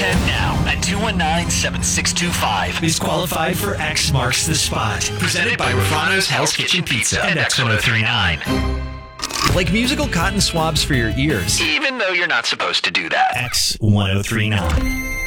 10 now at 219-7625 is qualified for X Marks the Spot. Presented by Rafano's Hell's Kitchen Pizza and X1039. Like musical cotton swabs for your ears, even though you're not supposed to do that. X1039.